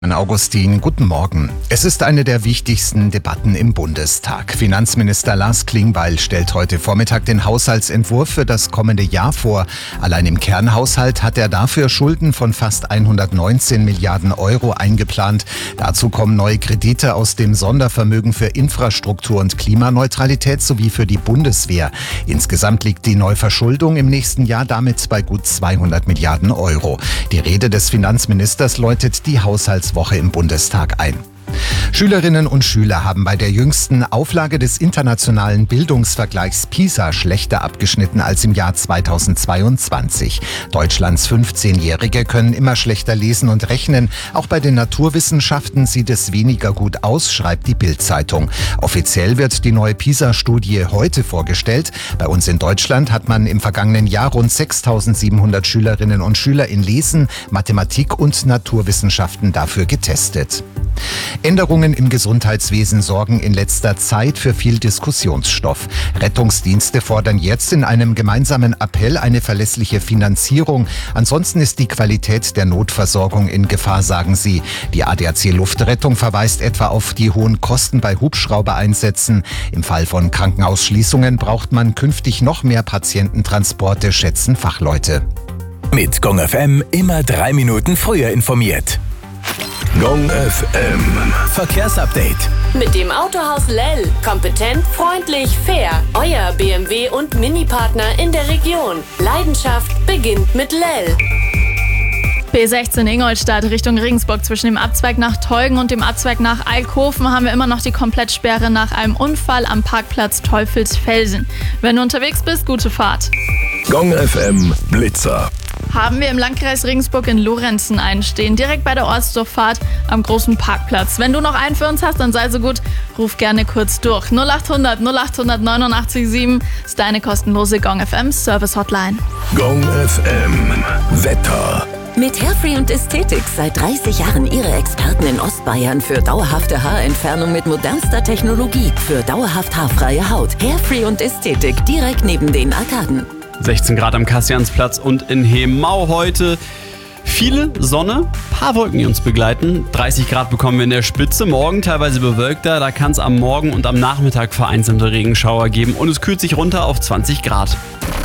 Augustin, guten Morgen. Es ist eine der wichtigsten Debatten im Bundestag. Finanzminister Lars Klingbeil stellt heute Vormittag den Haushaltsentwurf für das kommende Jahr vor. Allein im Kernhaushalt hat er dafür Schulden von fast 119 Milliarden Euro eingeplant. Dazu kommen neue Kredite aus dem Sondervermögen für Infrastruktur und Klimaneutralität sowie für die Bundeswehr. Insgesamt liegt die Neuverschuldung im nächsten Jahr damit bei gut 200 Milliarden Euro. Die Rede des Finanzministers läutet die Haushaltswoche im Bundestag ein. Schülerinnen und Schüler haben bei der jüngsten Auflage des internationalen Bildungsvergleichs PISA schlechter abgeschnitten als im Jahr 2022. Deutschlands 15-Jährige können immer schlechter lesen und rechnen. Auch bei den Naturwissenschaften sieht es weniger gut aus, schreibt die Bild-Zeitung. Offiziell wird die neue PISA-Studie heute vorgestellt. Bei uns in Deutschland hat man im vergangenen Jahr rund 6.700 Schülerinnen und Schüler in Lesen, Mathematik und Naturwissenschaften dafür getestet. Änderungen im Gesundheitswesen sorgen in letzter Zeit für viel Diskussionsstoff. Rettungsdienste fordern jetzt in einem gemeinsamen Appell eine verlässliche Finanzierung. Ansonsten ist die Qualität der Notversorgung in Gefahr, sagen sie. Die ADAC Luftrettung verweist etwa auf die hohen Kosten bei Hubschraubereinsätzen. Im Fall von Krankenhausschließungen braucht man künftig noch mehr Patiententransporte, schätzen Fachleute. Mit Gong FM immer 3 Minuten früher informiert. Gong FM Verkehrsupdate. Mit dem Autohaus Lell. Kompetent, freundlich, fair. Euer BMW- und Mini-Partner in der Region. Leidenschaft beginnt mit Lell. B16 Ingolstadt Richtung Regensburg. Zwischen dem Abzweig nach Teugen und dem Abzweig nach Alkhofen haben wir immer noch die Komplettsperre nach einem Unfall am Parkplatz Teufelsfelsen. Wenn du unterwegs bist, gute Fahrt. Gong FM Blitzer. Haben wir im Landkreis Regensburg in Lorenzen einen stehen, direkt bei der Ortsdurchfahrt am großen Parkplatz. Wenn du noch einen für uns hast, dann sei so gut, ruf gerne kurz durch. 0800 0800 89 7 ist deine kostenlose Gong FM Service Hotline. Gong FM Wetter. Mit Hairfree und Ästhetik seit 30 Jahren Ihre Experten in Ostbayern für dauerhafte Haarentfernung mit modernster Technologie. Für dauerhaft haarfreie Haut. Hairfree und Ästhetik direkt neben den Arkaden. 16 Grad am Kassiansplatz und in Hemau heute. Viele Sonne, paar Wolken, die uns begleiten. 30 Grad bekommen wir in der Spitze. Morgen teilweise bewölkter. Da kann es am Morgen und am Nachmittag vereinzelte Regenschauer geben. Und es kühlt sich runter auf 20 Grad.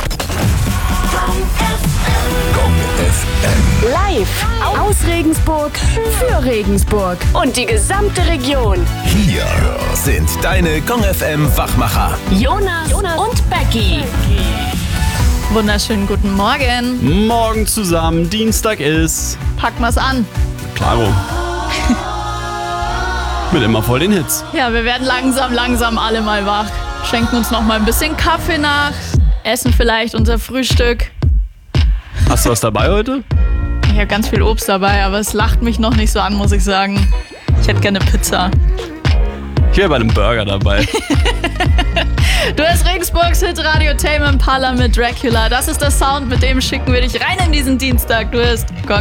Gong FM. Live aus Regensburg für Regensburg und die gesamte Region. Hier sind deine Gong FM Wachmacher. Jonas und Becky. Wunderschönen guten Morgen. Morgen zusammen, Dienstag ist... Packen wir's an. Klaro. Mit immer voll den Hits. Ja, wir werden langsam alle mal wach. Schenken uns noch mal ein bisschen Kaffee nach. Essen vielleicht unser Frühstück. Hast du was dabei heute? Ich habe ganz viel Obst dabei, aber es lacht mich noch nicht so an, muss ich sagen. Ich hätte gerne Pizza. Ich wäre bei einem Burger dabei. Du hast Regensburgs Hitradio Tame Impala mit Dracula. Das ist der Sound, mit dem schicken wir dich rein in diesen Dienstag. Du hast Gong